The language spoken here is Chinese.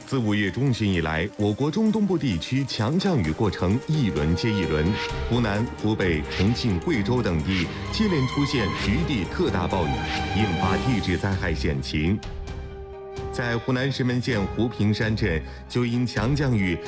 自5月中旬以来，我国中东部地区强降雨过程一轮接一轮，湖南、湖北、重庆、贵州等地接连出现局地特大暴雨，引发地质灾害险情。在湖南石门县湖平山镇，就因强降雨